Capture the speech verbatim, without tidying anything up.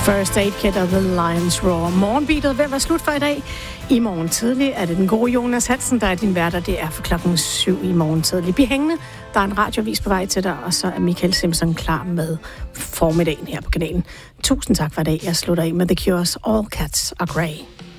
First Aid Kit og The Lions Roar. Morgenbeatet vil være slut for i dag. I morgen tidlig er det den gode Jonas Hansen, der er din vært, og det er for klokken syv i morgen tidlig. Bliv hængende. Der er en radiovis på vej til dig, og så er Michael Simpson klar med formiddagen her på kanalen. Tusind tak for i dag. Jeg slutter af med The Cure's All Cats Are Grey.